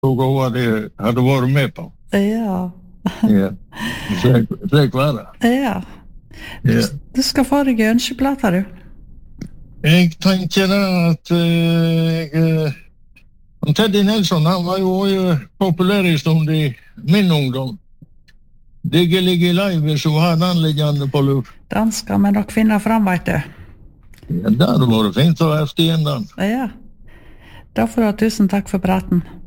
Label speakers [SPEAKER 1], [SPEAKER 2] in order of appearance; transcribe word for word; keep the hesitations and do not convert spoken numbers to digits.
[SPEAKER 1] og hva det hadde vært med på.
[SPEAKER 2] Ja.
[SPEAKER 1] Ja, slik, slik var det.
[SPEAKER 2] Ja. Du,
[SPEAKER 1] Ja.
[SPEAKER 2] du skal få deg ønskeplater, du.
[SPEAKER 1] Jeg tenker da at uh, jeg, uh, Teddy Nelson, han var jo uh, populær i stund i min ungdom. Digge ligge live, så hadde han liggende på lur.
[SPEAKER 2] Den skal vi nok finne fram, vet du.
[SPEAKER 1] Ja, det hadde vært fint å ha hatt igjen den.
[SPEAKER 2] Ja. Da får du ha tusen takk for praten.